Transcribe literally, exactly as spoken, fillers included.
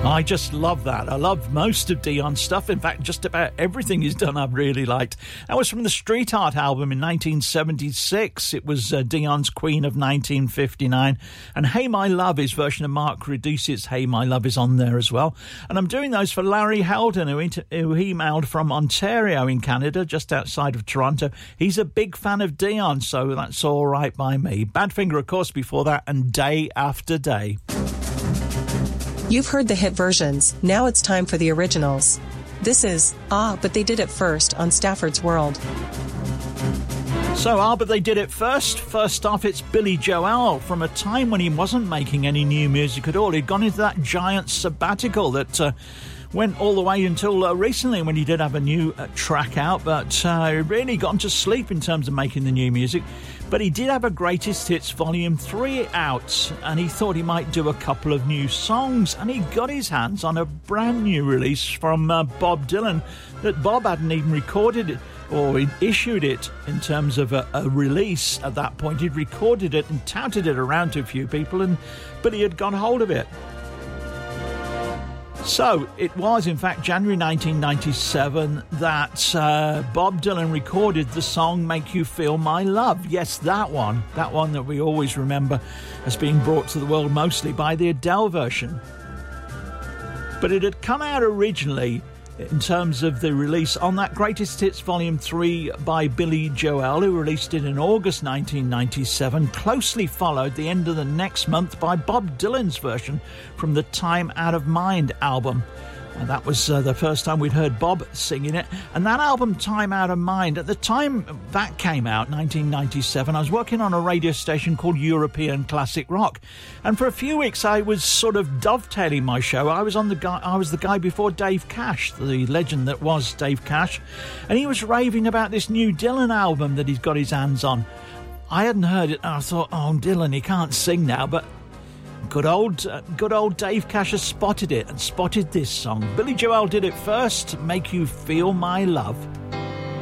I just love that. I love most of Dion's stuff. In fact, just about everything he's done I've really liked. That was from the Street Art album in nineteen seventy-six. It was uh, Dion's Queen of nineteen fifty-nine. And Hey My Love, his version of Mark Reduce's Hey My Love is on there as well. And I'm doing those for Larry Helden, who, inter- who emailed from Ontario in Canada, just outside of Toronto. He's a big fan of Dion, so that's all right by me. Badfinger, of course, before that, and Day After Day. You've heard the hit versions. Now it's time for the originals. This is Ah, But They Did It First on Stafford's World. So, Ah, But They Did It First. First off, it's Billy Joel from a time when he wasn't making any new music at all. He'd gone into that giant sabbatical that uh, went all the way until uh, recently when he did have a new uh, track out, but uh, really got to sleep in terms of making the new music. But he did have a Greatest Hits Volume three out, and he thought he might do a couple of new songs, and he got his hands on a brand new release from uh, Bob Dylan that Bob hadn't even recorded it or issued it in terms of a, a release at that point. He'd recorded it and touted it around to a few people, and but he had got hold of it. So, it was, in fact, January nineteen ninety-seven that uh, Bob Dylan recorded the song Make You Feel My Love. Yes, that one. That one that we always remember as being brought to the world mostly by the Adele version. But it had come out originally, in terms of the release, on that Greatest Hits Volume three by Billy Joel, who released it in August nineteen ninety-seven, closely followed the end of the next month by Bob Dylan's version from the Time Out of Mind album. And that was uh, the first time we'd heard Bob singing it. And that album, Time Out of Mind, at the time that came out, nineteen ninety-seven, I was working on a radio station called European Classic Rock. And for a few weeks, I was sort of dovetailing my show. I was on the guy. I was the guy before Dave Cash, the legend that was Dave Cash. And he was raving about this new Dylan album that he's got his hands on. I hadn't heard it, and I thought, oh, Dylan, he can't sing now, but Good old, uh, good old Dave Cash has spotted it and spotted this song. Billy Joel did it first, Make You Feel My Love.